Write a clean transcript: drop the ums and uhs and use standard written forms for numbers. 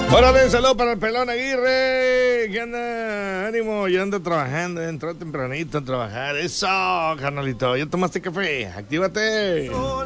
Órale, un saludo para el pelón Aguirre. ¿Qué anda? Ánimo, yo ando trabajando, entró tempranito a trabajar. Eso, carnalito. ¿Ya tomaste café? Actívate.